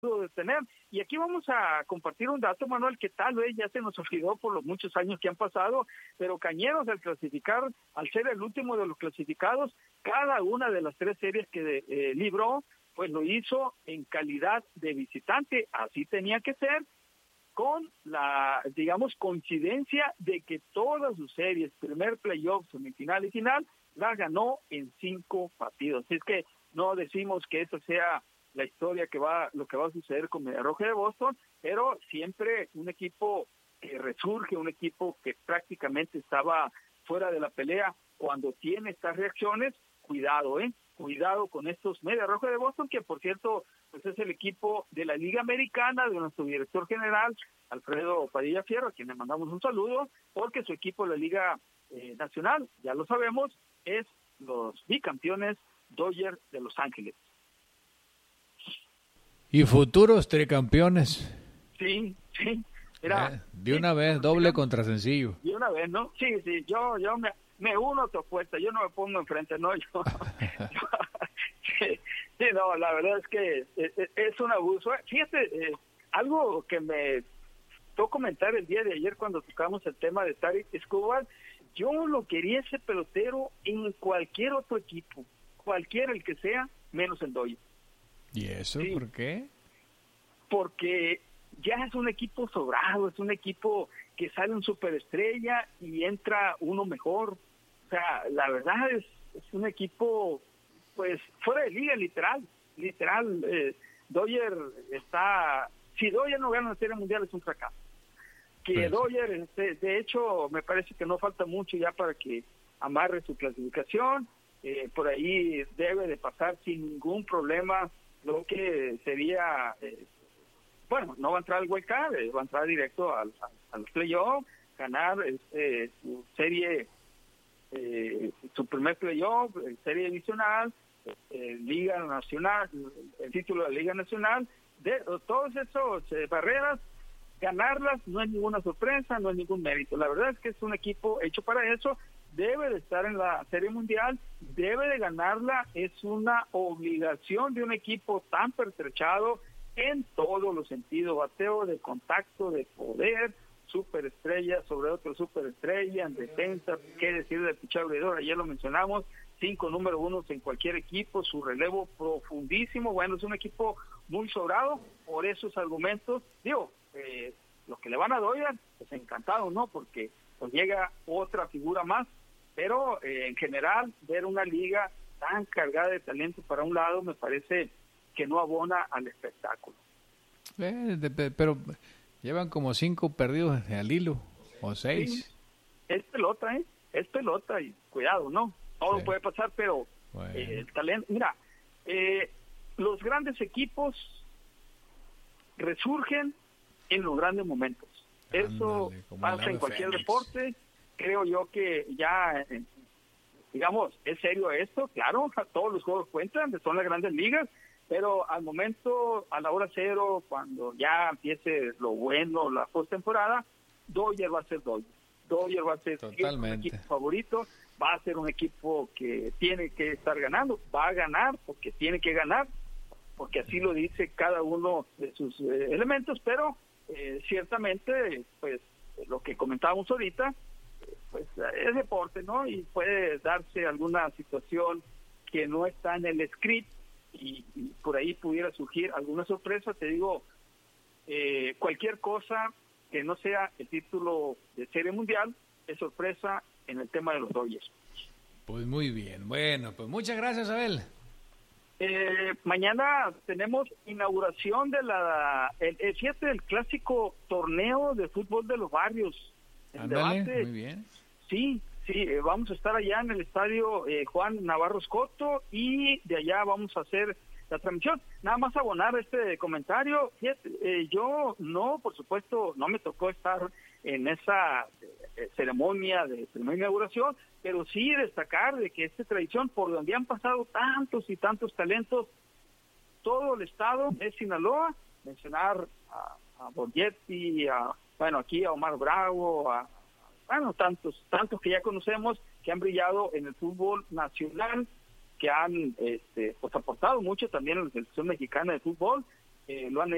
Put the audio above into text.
de tener. Y aquí vamos a compartir un dato, Manuel, que tal vez ya se nos olvidó por los muchos años que han pasado, pero Cañeros al clasificar, al ser el último de los clasificados, cada una de las 3 series que libró, pues lo hizo en calidad de visitante, así tenía que ser, con la, digamos, coincidencia de que todas sus series, primer playoff, semifinal y final, las ganó en 5 partidos. Es que no decimos que esa sea la historia lo que va a suceder con Mediarroja de Boston, pero siempre un equipo que resurge, un equipo que prácticamente estaba fuera de la pelea, cuando tiene estas reacciones, cuidado con estos Mediarroja de Boston, que por cierto, pues es el equipo de la Liga Americana, de nuestro director general, Alfredo Padilla Fierro, a quien le mandamos un saludo, porque su equipo de la Liga Nacional, ya lo sabemos, es los bicampeones Dodgers de Los Ángeles. Y futuros tricampeones. Sí. Mira, de una vez, doble contra sencillo. De una vez, ¿no? Sí, yo me uno a tu apuesta, yo no me pongo enfrente, ¿no? Sí, no, la verdad es que es un abuso. Fíjate, algo que me tocó comentar el día de ayer cuando tocamos el tema de Tarik Skubal, yo lo quería ese pelotero en cualquier otro equipo, cualquiera el que sea, menos el Dodgers. ¿Y eso sí, por qué? Porque ya es un equipo sobrado, es un equipo que sale un superestrella y entra uno mejor. O sea, la verdad es un equipo, pues, fuera de liga, literal. Dodger está, si Dodger no gana la Serie Mundial es un fracaso. Que pues, Dodger, de hecho, me parece que no falta mucho ya para que amarre su clasificación. Por ahí debe de pasar sin ningún problema lo que sería, no va a entrar al Wild Card, va a entrar directo al playoff, ganar su serie, su primer playoff, serie divisional, Liga Nacional, el título de la Liga Nacional, de todas esas barreras, ganarlas no es ninguna sorpresa, no es ningún mérito. La verdad es que es un equipo hecho para eso, debe de estar en la Serie Mundial, debe de ganarla, es una obligación de un equipo tan pertrechado en todos los sentidos, bateo, de contacto, de poder, superestrella sobre otro superestrella, en defensa, qué decir del picheo abridor, ayer lo mencionamos, 5 número 1 en cualquier equipo, su relevo profundísimo, bueno, es un equipo muy sobrado, por esos argumentos, los que le van a Dodgers, pues encantados, ¿no? Porque pues llega otra figura más, pero en general ver una liga tan cargada de talento para un lado me parece que no abona al espectáculo. Pero llevan como 5 perdidos al hilo, o 6. Sí, es pelota y cuidado, ¿no? Todo puede pasar, pero bueno, el talento, mira, los grandes equipos resurgen en los grandes momentos. Eso pasa en cualquier deporte. Creo yo que ya, digamos, es serio esto, claro, todos los juegos cuentan, son las grandes ligas, pero al momento, a la hora cero, cuando ya empiece lo bueno, la postemporada, Dodger va a ser Dodger. Dodger va a ser un equipo favorito, va a ser un equipo que tiene que estar ganando, va a ganar porque tiene que ganar, porque así lo dice cada uno de sus elementos, pero ciertamente, pues, lo que comentábamos ahorita, pues es deporte, ¿no? Y puede darse alguna situación que no está en el script y por ahí pudiera surgir alguna sorpresa. Te digo, cualquier cosa que no sea el título de Serie Mundial es sorpresa en el tema de los Dodgers. Pues muy bien, bueno, pues muchas gracias, Abel. Mañana tenemos inauguración de el clásico torneo de fútbol de los barrios. Ándale, muy bien. Sí, vamos a estar allá en el estadio Juan Navarro Escoto y de allá vamos a hacer la transmisión. Nada más abonar este comentario. Yo por supuesto, no me tocó estar en esa ceremonia de primera inauguración, pero sí destacar de que esta tradición, por donde han pasado tantos y tantos talentos, todo el estado de Sinaloa, mencionar a Borgetti, aquí a Omar Bravo, tantos que ya conocemos, que han brillado en el fútbol nacional, que han pues aportado mucho también a la selección mexicana de fútbol, lo han